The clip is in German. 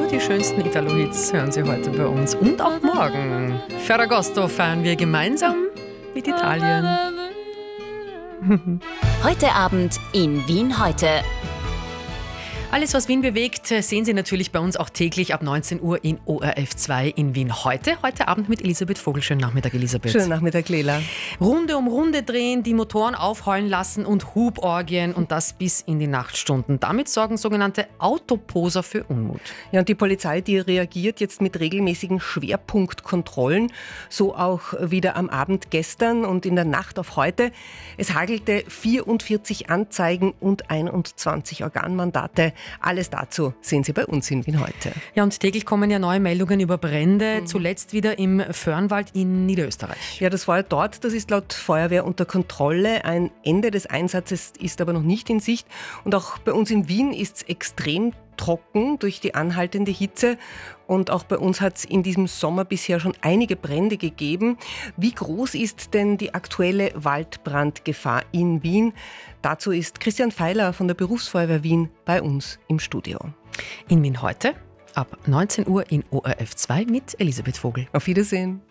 die schönsten Italo-Hits hören Sie heute bei uns und auch morgen. Ferragosto feiern wir gemeinsam mit Italien. Heute Abend in Wien heute. Alles, was Wien bewegt, sehen Sie natürlich bei uns auch täglich ab 19 Uhr in ORF 2 in Wien heute. Heute Abend mit Elisabeth Vogel. Schönen Nachmittag, Elisabeth. Schönen Nachmittag, Lela. Runde um Runde drehen, die Motoren aufheulen lassen und Huborgien und das bis in die Nachtstunden. Damit sorgen sogenannte Autoposer für Unmut. Ja, und die Polizei, die reagiert jetzt mit regelmäßigen Schwerpunktkontrollen. So auch wieder am Abend gestern und in der Nacht auf heute. Es hagelte 44 Anzeigen und 21 Organmandate. Alles dazu sehen Sie bei uns in Wien heute. Ja, und täglich kommen ja neue Meldungen über Brände, zuletzt wieder im Föhrenwald in Niederösterreich. Ja, das Feuer dort, das ist laut Feuerwehr unter Kontrolle. Ein Ende des Einsatzes ist aber noch nicht in Sicht. Und auch bei uns in Wien ist es extrem trocken durch die anhaltende Hitze. Und auch bei uns hat es in diesem Sommer bisher schon einige Brände gegeben. Wie groß ist denn die aktuelle Waldbrandgefahr in Wien? Dazu ist Christian Feiler von der Berufsfeuerwehr Wien bei uns im Studio. In Wien heute ab 19 Uhr in ORF 2 mit Elisabeth Vogel. Auf Wiedersehen.